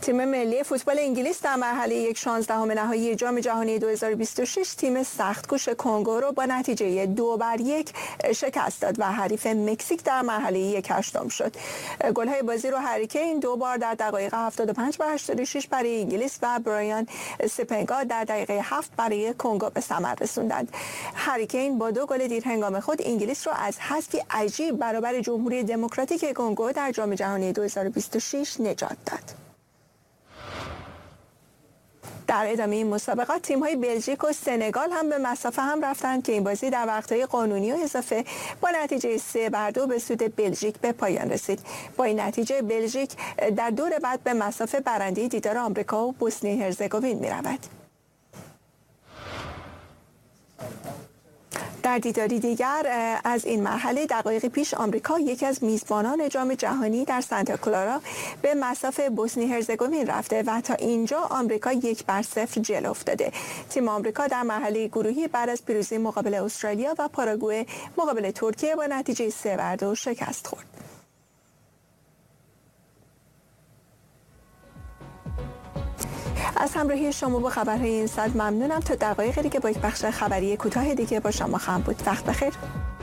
تیم ملی فوتبال انگلیس در مرحله 16 نهایی جام جهانی 2026 تیم سختکوش کنگو رو با نتیجه 2-1 شکست داد و حریف مکزیک در مرحله 1/8 شد. گل‌های بازی رو هری کین 2 بار در دقایق 75 و 86 برای انگلیس و برایان سپنگا در دقیقه 7 برای کنگو به ثمر رسوندند. هری کین با 2 گل دیر هنگام خود انگلیس رو از حذفی عجیب برابر جمهوری دموکراتیک کنگو در جام جهانی 2026 نجات داد. در ادامه این مسابقات تیم‌های بلژیک و سنگال هم به مسافه هم رفتند که این بازی در وقت‌های قانونی و اضافه با نتیجه 3-2 به سود بلژیک به پایان رسید. با این نتیجه بلژیک در دور بعد به مسافه برنده دیدار آمریکا و بوسنی هرزگوین می‌رود. در دیداری دیگر از این مرحله دقایقی پیش آمریکا یکی از میزبانان جام جهانی در سانتا کلارا به مصاف بوسنی هرزگوین رفته و تا اینجا آمریکا 1-0 جلو افتاده. تیم آمریکا در مرحله گروهی بعد از پیروزی مقابل استرالیا و پاراگوئه مقابل ترکیه با نتیجه 3-2 شکست خورد. از همراهی شما با خبرهای این ساعت ممنونم. تا دقایق دیگه با یک بخش خبری کوتاه دیگه با شما خواهم بود. وقت بخیر.